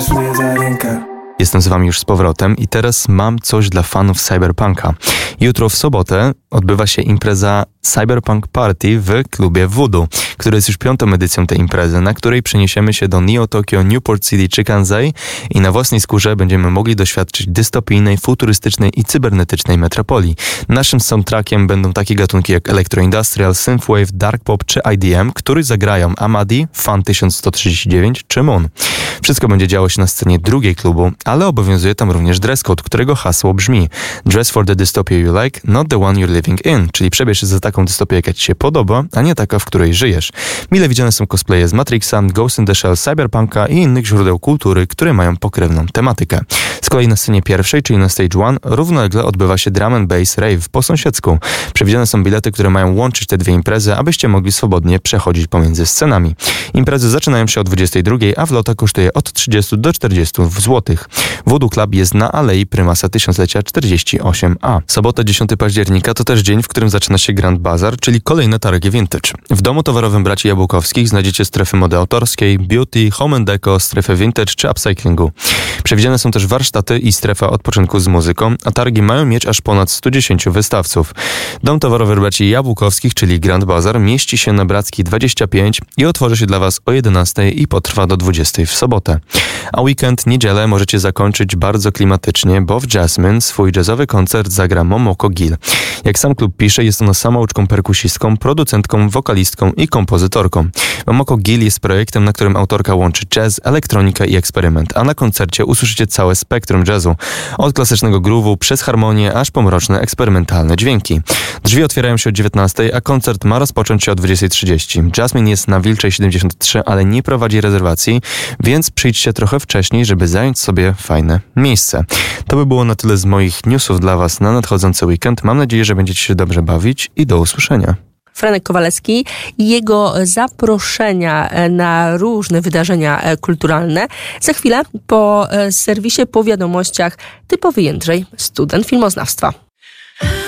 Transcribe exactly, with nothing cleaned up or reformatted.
weź mnie za rękę. Jestem z wami już z powrotem i teraz mam coś dla fanów Cyberpunka. Jutro w sobotę odbywa się impreza Cyberpunk Party w klubie Voodoo, który jest już piątą edycją tej imprezy, na której przeniesiemy się do Neo Tokyo Newport City czy Kansai i na własnej skórze będziemy mogli doświadczyć dystopijnej, futurystycznej i cybernetycznej metropolii. Naszym soundtrackiem będą takie gatunki jak electro-industrial, synthwave, dark pop czy I D M, który zagrają Amadi, Fan tysiąc sto trzydzieści dziewięć czy Moon. Wszystko będzie działo się na scenie drugiej klubu, ale obowiązuje tam również dress code, którego hasło brzmi Dress for the dystopia you like, not the one you're living in, czyli przebierz się za taką dystopię, jaka ci się podoba, a nie taka, w której żyjesz. Mile widziane są cosplaye z Matrixa, Ghost in the Shell, Cyberpunka i innych źródeł kultury, które mają pokrewną tematykę. Z kolei na scenie pierwszej, czyli na Stage One, równolegle odbywa się drum and bass rave po sąsiedzku. Przewidziane są bilety, które mają łączyć te dwie imprezy, abyście mogli swobodnie przechodzić pomiędzy scenami. Imprezy zaczynają się o dwudziestej drugiej, a wlota kosztuje od trzydziestu do czterdziestu złotych. Voodoo Club jest na Alei Prymasa Tysiąclecia czterdzieści osiem A. Sobota dziesiątego października to też dzień, w którym zaczyna się Grand Bazaar, czyli kolejne targi vintage. W domu towarowym braci Jabłkowskich znajdziecie strefy mody autorskiej, beauty, home and deco, strefę vintage czy upcyclingu. Przewidziane są też warsztaty i strefa odpoczynku z muzyką, a targi mają mieć aż ponad stu dziesięciu wystawców. Dom towarowy braci Jabłkowskich, czyli Grand Bazaar, mieści się na Brackiej dwadzieścia pięć i otworzy się dla was o jedenastej i potrwa do dwudziestej w sobotę. A weekend, niedzielę możecie zakończyć bardzo klimatycznie, bo w Jasmine swój jazzowy koncert zagra Momoko Gill. Jak sam klub pisze, jest ona samouczką perkusistką, producentką, wokalistką i kompozytorką. Momoko Gill jest projektem, na którym autorka łączy jazz, elektronikę i eksperyment, a na koncercie usłyszycie całe spektrum jazzu. Od klasycznego groove'u przez harmonię, aż po mroczne, eksperymentalne dźwięki. Drzwi otwierają się o dziewiętnastej, a koncert ma rozpocząć się o dwudziestej trzydzieści. Jasmine jest na Wilczej siedemdziesiąt trzy, ale nie prowadzi rezerwacji, więc przyjdźcie trochę wcześniej, żeby zająć sobie fajne miejsce. To by było na tyle z moich newsów dla was na nadchodzący weekend. Mam nadzieję, że będziecie się dobrze bawić i do usłyszenia. Franek Kowalewski i jego zaproszenia na różne wydarzenia kulturalne. Za chwilę po serwisie, po wiadomościach typowy Jędrzej, student filmoznawstwa.